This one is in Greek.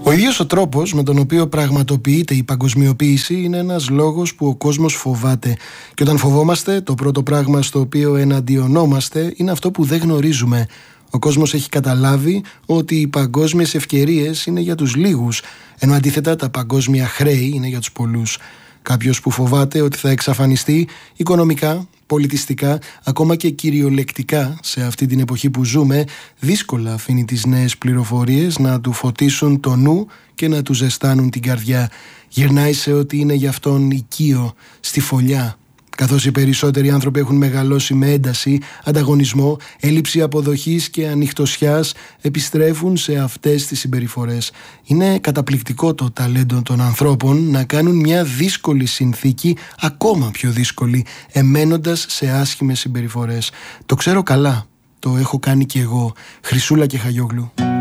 Ο ίδιος ο τρόπος με τον οποίο πραγματοποιείται η παγκοσμιοποίηση είναι ένας λόγος που ο κόσμος φοβάται. Και όταν φοβόμαστε, το πρώτο πράγμα στο οποίο εναντιονόμαστε είναι αυτό που δεν γνωρίζουμε. Ο κόσμος έχει καταλάβει ότι οι παγκόσμιες ευκαιρίες είναι για τους λίγους, ενώ αντίθετα τα παγκόσμια χρέη είναι για τους πολλούς. Κάποιος που φοβάται ότι θα εξαφανιστεί οικονομικά, πολιτιστικά, ακόμα και κυριολεκτικά σε αυτή την εποχή που ζούμε, δύσκολα αφήνει τις νέες πληροφορίες να του φωτίσουν το νου και να του ζεστάνουν την καρδιά. Γυρνάει σε ό,τι είναι για αυτόν οικείο, στη φωλιά. Καθώς οι περισσότεροι άνθρωποι έχουν μεγαλώσει με ένταση, ανταγωνισμό, έλλειψη αποδοχής και ανοιχτοσιάς, επιστρέφουν σε αυτές τις συμπεριφορές. Είναι καταπληκτικό το ταλέντο των ανθρώπων να κάνουν μια δύσκολη συνθήκη ακόμα πιο δύσκολη, εμένοντας σε άσχημες συμπεριφορές. Το ξέρω καλά, το έχω κάνει κι εγώ. Χρυσούλα και Χαγιόγλου.